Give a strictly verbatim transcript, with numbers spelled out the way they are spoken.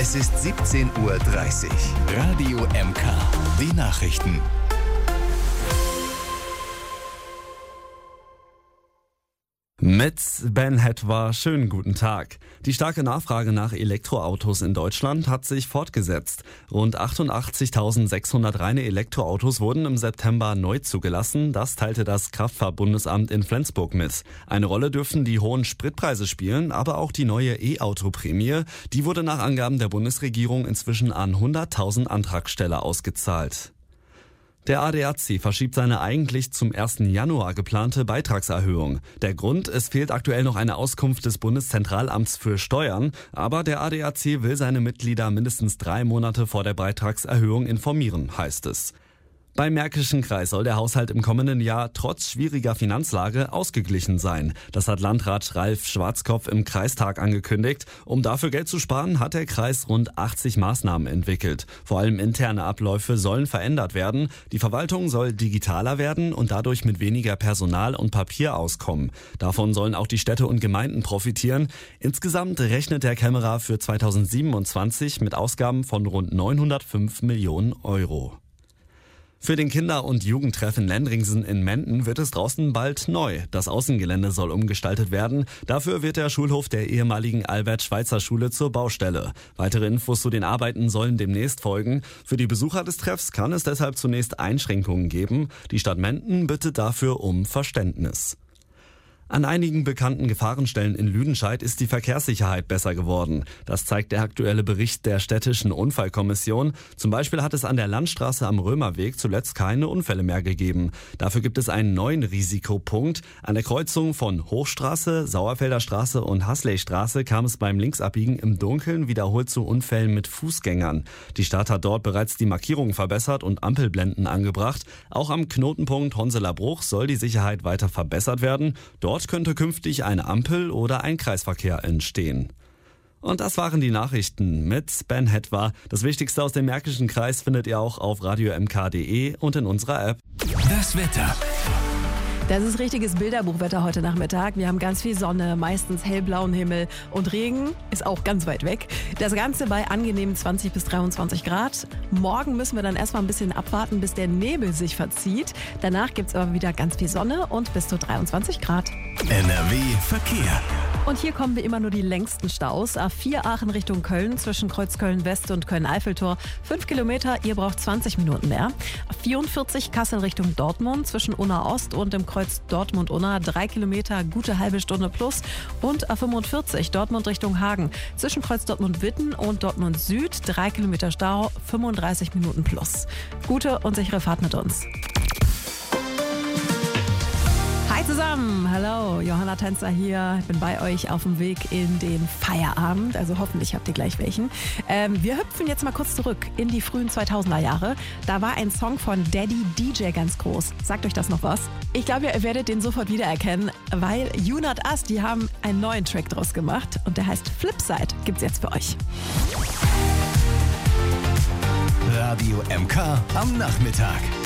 Es ist siebzehn Uhr dreißig. Radio M K. Die Nachrichten. Mit Ben Hetwa, schönen guten Tag. Die starke Nachfrage nach Elektroautos in Deutschland hat sich fortgesetzt. Rund achtundachtzigtausendsechshundert reine Elektroautos wurden im September neu zugelassen. Das teilte das Kraftfahrtbundesamt in Flensburg mit. Eine Rolle dürften die hohen Spritpreise spielen, aber auch die neue E-Auto-Prämie. Die wurde nach Angaben der Bundesregierung inzwischen an hunderttausend Antragsteller ausgezahlt. Der A D A C verschiebt seine eigentlich zum ersten Januar geplante Beitragserhöhung. Der Grund, es fehlt aktuell noch eine Auskunft des Bundeszentralamts für Steuern, aber der A D A C will seine Mitglieder mindestens drei Monate vor der Beitragserhöhung informieren, heißt es. Beim Märkischen Kreis soll der Haushalt im kommenden Jahr trotz schwieriger Finanzlage ausgeglichen sein. Das hat Landrat Ralf Schwarzkopf im Kreistag angekündigt. Um dafür Geld zu sparen, hat der Kreis rund achtzig Maßnahmen entwickelt. Vor allem interne Abläufe sollen verändert werden. Die Verwaltung soll digitaler werden und dadurch mit weniger Personal und Papier auskommen. Davon sollen auch die Städte und Gemeinden profitieren. Insgesamt rechnet der Kämmerer für zweitausendsiebenundzwanzig mit Ausgaben von rund neunhundertfünf Millionen Euro. Für den Kinder- und Jugendtreff in Lendringsen in Menden wird es draußen bald neu. Das Außengelände soll umgestaltet werden. Dafür wird der Schulhof der ehemaligen Albert-Schweitzer-Schule zur Baustelle. Weitere Infos zu den Arbeiten sollen demnächst folgen. Für die Besucher des Treffs kann es deshalb zunächst Einschränkungen geben. Die Stadt Menden bittet dafür um Verständnis. An einigen bekannten Gefahrenstellen in Lüdenscheid ist die Verkehrssicherheit besser geworden. Das zeigt der aktuelle Bericht der städtischen Unfallkommission. Zum Beispiel hat es an der Landstraße am Römerweg zuletzt keine Unfälle mehr gegeben. Dafür gibt es einen neuen Risikopunkt. An der Kreuzung von Hochstraße, Sauerfelder Straße und Hasleystraße kam es beim Linksabbiegen im Dunkeln wiederholt zu Unfällen mit Fußgängern. Die Stadt hat dort bereits die Markierungen verbessert und Ampelblenden angebracht. Auch am Knotenpunkt Honseler Bruch soll die Sicherheit weiter verbessert werden. Dort könnte künftig eine Ampel oder ein Kreisverkehr entstehen. Und das waren die Nachrichten mit Ben Hetwa. Das Wichtigste aus dem Märkischen Kreis findet ihr auch auf radio m k punkt d e und in unserer App. Das Wetter. Das ist richtiges Bilderbuchwetter heute Nachmittag. Wir haben ganz viel Sonne, meistens hellblauen Himmel und Regen ist auch ganz weit weg. Das Ganze bei angenehmen zwanzig bis dreiundzwanzig Grad. Morgen müssen wir dann erstmal ein bisschen abwarten, bis der Nebel sich verzieht. Danach gibt es aber wieder ganz viel Sonne und bis zu dreiundzwanzig Grad. N R W Verkehr. Und hier kommen wir immer nur die längsten Staus. A vier Aachen Richtung Köln zwischen Kreuzköln West und Köln-Eiffeltor. fünf Kilometer, ihr braucht zwanzig Minuten mehr. A vierundvierzig Kassel Richtung Dortmund zwischen Unna Ost und dem Kreuz Dortmund-Unna. drei Kilometer, gute halbe Stunde plus. Und A fünfundvierzig Dortmund Richtung Hagen zwischen Kreuz Dortmund-Witten und Dortmund Süd. drei Kilometer Stau, fünfunddreißig Minuten plus. Gute und sichere Fahrt mit uns. Hi zusammen, hallo, Johanna Tänzer hier. Ich bin bei euch auf dem Weg in den Feierabend, also hoffentlich habt ihr gleich welchen. Ähm, wir hüpfen jetzt mal kurz zurück in die frühen zweitausender Jahre. Da war ein Song von Daddy D J ganz groß. Sagt euch das noch was? Ich glaube, ihr werdet den sofort wiedererkennen, weil You Not Us, die haben einen neuen Track draus gemacht und der heißt Flipside. Gibt's jetzt für euch. Radio M K am Nachmittag.